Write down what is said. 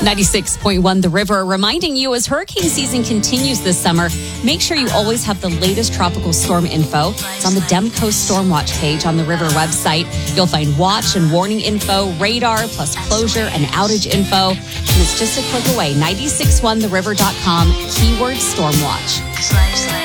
96.1 The River, reminding you as hurricane season continues this summer, make sure you always have the latest tropical storm info. It's on the Demco Storm Watch page on the River website. You'll find watch and warning info, radar, plus closure and outage info. And it's just a click away. 961theriver.com, keyword storm watch.